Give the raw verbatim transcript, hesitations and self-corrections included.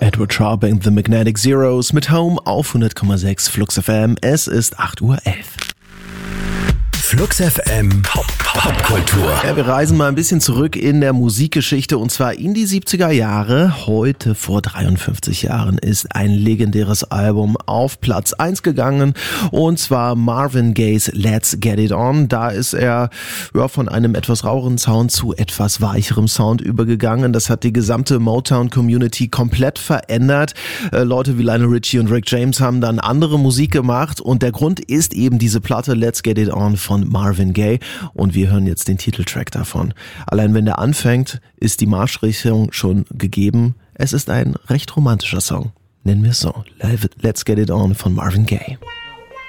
Edward Sharpe and the Magnetic Zeros mit Home auf hundert Komma sechs Flux F M. Es ist acht Uhr elf. Flux F M Popkultur. Ja, wir reisen mal ein bisschen zurück in der Musikgeschichte und zwar in die siebziger Jahre. Heute vor dreiundfünfzig Jahren ist ein legendäres Album auf Platz eins gegangen und zwar Marvin Gaye's Let's Get It On. Da ist er ja, von einem etwas raueren Sound zu etwas weicherem Sound übergegangen. Das hat die gesamte Motown-Community komplett verändert. Äh, Leute wie Lionel Richie und Rick James haben dann andere Musik gemacht und der Grund ist eben diese Platte Let's Get It On von Marvin Gaye und wir hören jetzt den Titeltrack davon. Allein wenn der anfängt, ist die Marschrichtung schon gegeben. Es ist ein recht romantischer Song. Nennen wir es so. Let's Get It On von Marvin Gaye.